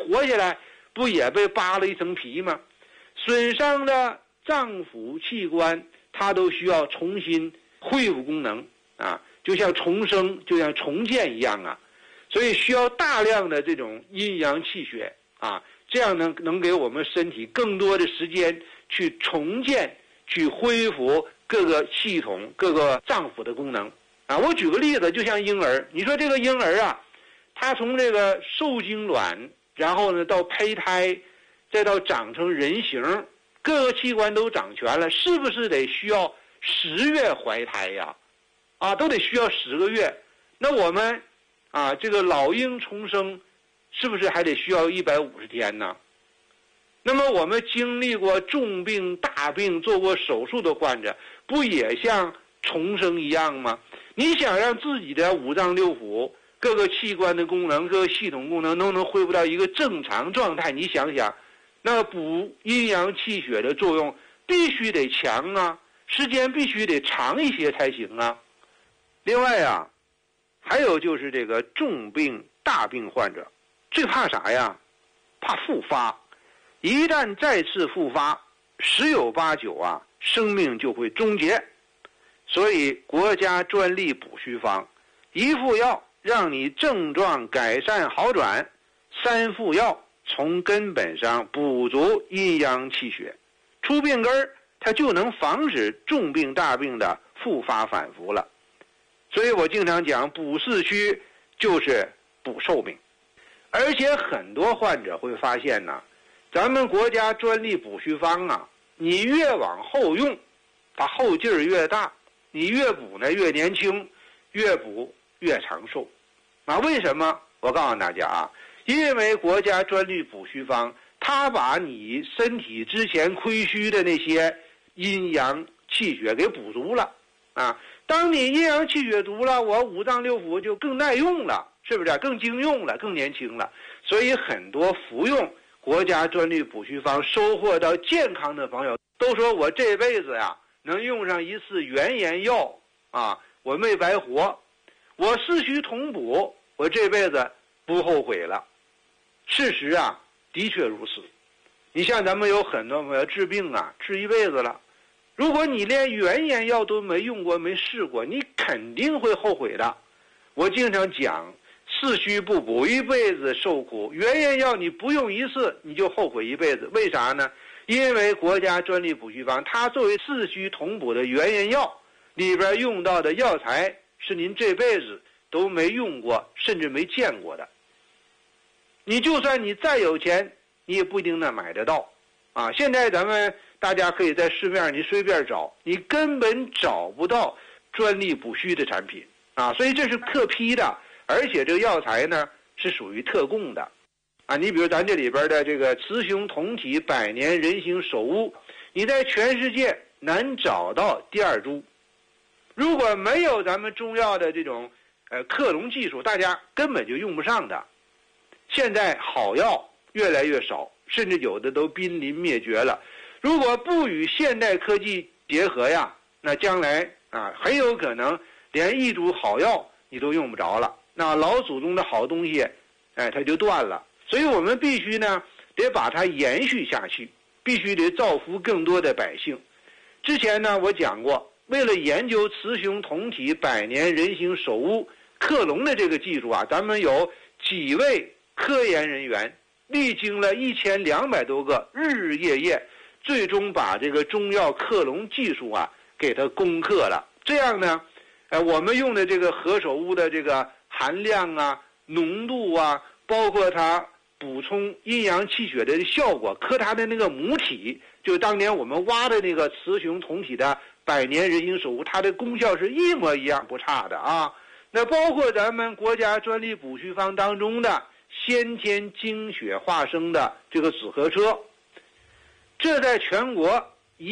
活下来，不也被扒了一层皮吗？损伤的脏腑器官，它都需要重新恢复功能啊，就像重生，就像重建一样啊，所以需要大量的这种阴阳气血啊，这样呢能给我们身体更多的时间去重建、去恢复各个系统、各个脏腑的功能啊。我举个例子，就像婴儿，你说这个婴儿啊，他从这个受精卵，然后呢到胚胎，再到长成人形，各个器官都长全了，是不是得需要10月怀胎呀？啊，都得需要10个月。那我们啊，这个老婴重生，是不是还得需要150天呢？那么我们经历过重病、大病、做过手术的患者，不也像重生一样吗？你想让自己的五脏六腑、各个器官的功能、各个系统功能都能恢复到一个正常状态，你想想，那补阴阳气血的作用必须得强啊，时间必须得长一些才行啊。另外啊，还有就是这个重病大病患者最怕啥呀？怕复发。一旦再次复发，10有8九啊，生命就会终结。所以国家专利补虚方，一副药让你症状改善好转，3副药从根本上补足阴阳气血，出病根儿，它就能防止重病大病的复发反复了。所以我经常讲，补四虚就是补寿命。而且很多患者会发现呢，咱们国家专利补虚方啊，你越往后用，它后劲儿越大，你越补呢越年轻，越补越长寿啊。为什么？我告诉大家啊，因为国家专利补虚方，它把你身体之前亏虚的那些阴阳气血给补足了啊。当你阴阳气血足了，我五脏六腑就更耐用了，是不是？更经用了，更年轻了。所以很多服用国家专利补虚方收获到健康的朋友都说，我这辈子呀能用上一次原研药啊，我没白活，我四虚同补，我这辈子不后悔了。事实啊，的确如此。你像咱们有很多朋友治病啊，治一辈子了，如果你连原研药都没用过、没试过，你肯定会后悔的。我经常讲，四虚不补一辈子受苦，原研药你不用一次你就后悔一辈子。为啥呢？因为国家专利补虚方，它作为四虚同补的原研药，里边用到的药材是您这辈子都没用过，甚至没见过的。你就算你再有钱，你也不一定能买得到啊！现在咱们大家可以在市面上你随便找，你根本找不到专利补虚的产品啊！所以这是特批的，而且这个药材呢是属于特供的啊！你比如咱这里边的这个雌雄同体百年人形首乌，你在全世界难找到第二株。如果没有咱们中药的这种克隆技术，大家根本就用不上的。现在好药越来越少，甚至有的都濒临灭绝了。如果不与现代科技结合呀，那将来啊很有可能连一株好药你都用不着了。那老祖宗的好东西，它就断了。所以我们必须呢得把它延续下去，必须得造福更多的百姓。之前呢我讲过，为了研究雌雄同体百年人形首乌克隆的这个技术啊，咱们有几位科研人员历经了1200多个日日夜夜，最终把这个中药克隆技术啊给它攻克了。这样呢我们用的这个何首乌的这个含量啊、浓度啊，包括它补充阴阳气血的效果，和它的那个母体，就当年我们挖的那个雌雄同体的百年人形首乌，它的功效是一模一样，不差的啊。那包括咱们国家专利补虚方当中的先天精血化生的这个紫河车，这在全国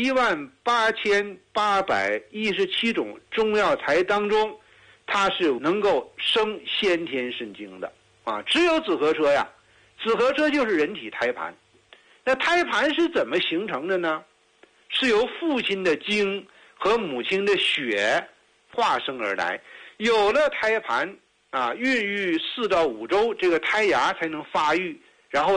18817种中药材当中，它是能够生先天肾精的啊，只有紫河车呀。紫河车就是人体胎盘，那胎盘是怎么形成的呢？是由父亲的精和母亲的血化生而来。有了胎盘啊，孕育4到5周，这个胎芽才能发育，然后